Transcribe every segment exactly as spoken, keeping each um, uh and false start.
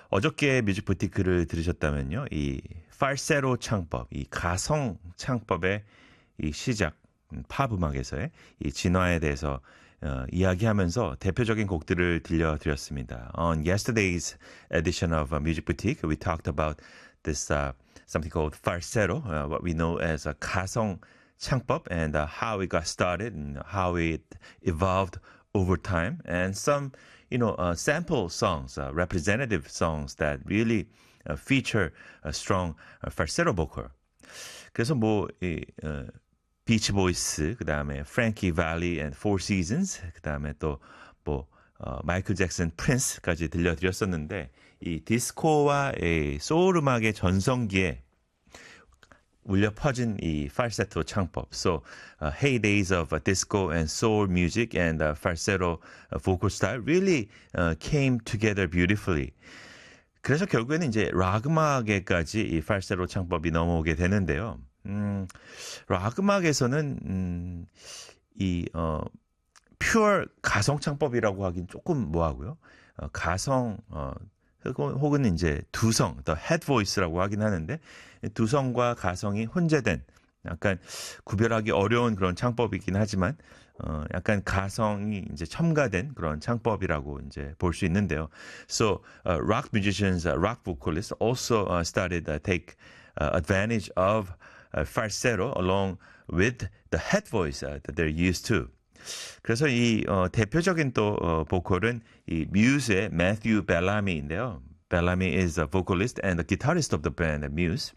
어저께 뮤직 부티크를 들으셨다면요. 이 팔세로 창법, 이 가성 창법의 이 시작, 음, 팝 음악에서의 이 진화에 대해서 어, 이야기하면서 대표적인 곡들을 들려드렸습니다. On yesterday's edition of uh, Music Boutique, we talked about this uh, something called falsetto, uh, what we know as a 가성 창법, and uh, how it got started and how it evolved over time, and some, you know, uh, sample songs, uh, representative songs that really uh, feature a strong uh, falsetto vocal. 그래서 뭐 이, 어, 비치 보이스, 그 다음에 프랭키 발리 앤 포 시즌스, 그 다음에 또 뭐 어, 마이클 잭슨, 프린스까지 들려드렸었는데 이 디스코와 이 소울 음악의 전성기에 울려 퍼진 이 falsetto 창법. So, uh, heydays of uh, disco and soul music and uh, falsetto uh, vocal style really uh, came together beautifully. 그래서 결국에는 이제 락 음악에까지 이 falsetto 창법이 넘어오게 되는데요. 음, 락 음악에서는 음, 이 어, pure 가성 창법이라고 하긴 조금 뭐하고요. 어, 가성 어, 혹은 이제 두성, the head voice라고 하긴 하는데 두성과 가성이 혼재된 약간 구별하기 어려운 그런 창법이긴 하지만 어 약간 가성이 이제 첨가된 그런 창법이라고 이제 볼 수 있는데요. So uh, rock musicians, uh, rock vocalists also uh, started to take uh, advantage of uh, falsetto along with the head voice uh, that they're used to. 그래서 이 어, 대표적인 또 어, 보컬은 이 뮤즈의 매튜 벨라미인데요. 벨라미 is a vocalist and a guitarist of the band Muse.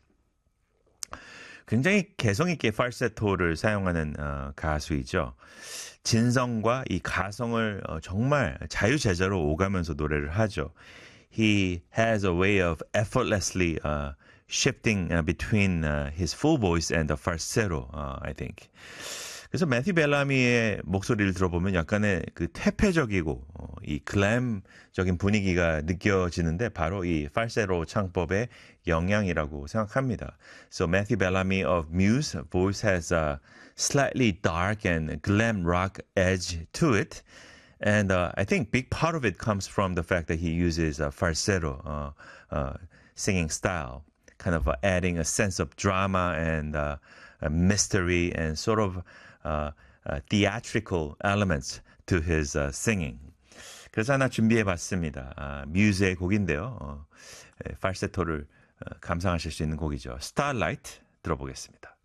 굉장히 개성 있게 팔세토를 사용하는 어, 가수이죠. 진성과 이 가성을 어, 정말 자유제자로 오가면서 노래를 하죠. He has a way of effortlessly uh, shifting uh, between uh, his full voice and the falsetto, uh, I think. 그래서 매튜 벨라미의 목소리를 들어보면 약간의 그 퇴폐적이고 어, 이 글램적인 분위기가 느껴지는데 바로 이 falsetto 창법의 영향이라고 생각합니다. So Matthew Bellamy of Muse voice has a slightly dark and glam rock edge to it. And uh, I think big part of it comes from the fact that he uses a falsetto uh, uh, singing style, kind of uh, adding a sense of drama and uh, a mystery and sort of uh, uh, theatrical elements to his uh, singing. 그래서 하나 준비해봤습니다. 아, 뮤즈의 곡인데요. 어, 에, 팔세토를 어, 감상하실 수 있는 곡이죠. Starlight 들어보겠습니다.